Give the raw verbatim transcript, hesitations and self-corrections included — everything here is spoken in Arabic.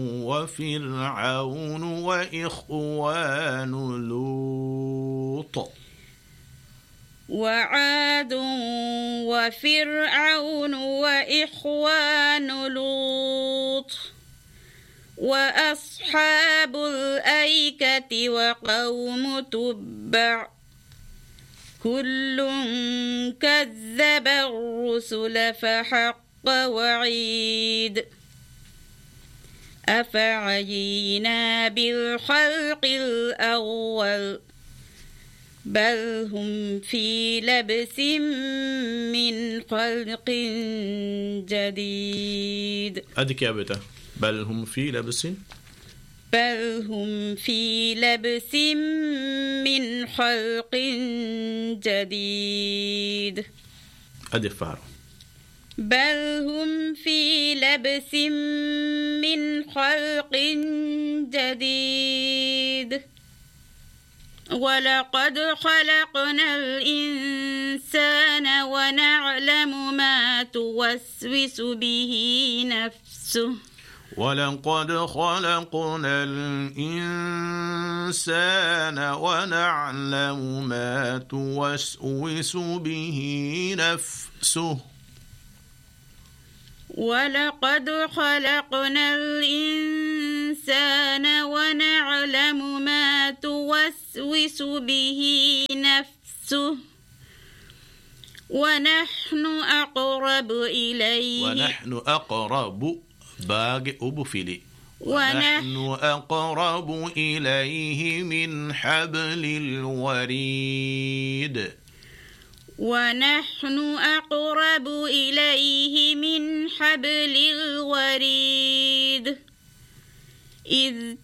وفرعون وإخوان لوط وعاد وفرعون وإخوان لوط وأصحاب الأيكة وقوم تبع كل كذب الرسل فحق وعيد أفعينا بالخلق الأول بل هم في لبس من خلق جديد. أديك يا بتا بل هم في لبس بل هم في لبس من خلق جديد. أديك فارو بل هم في لبس من خلق جديد. ولقد خلقنا الإنسان ونعلم ما توسوس به نفسه. ولقد خلقنا الإنسان ونعلم ما توسوس به نفسه. ولقد خلقنا الإنسان ونعلم ما توسوس به نفسه ونحن أقرب إليه ونحن أقرب باق أبفلي ونحن أقرب إليه من حبل الوريد. ونحن أقرب إليه من حبل الوريد إذ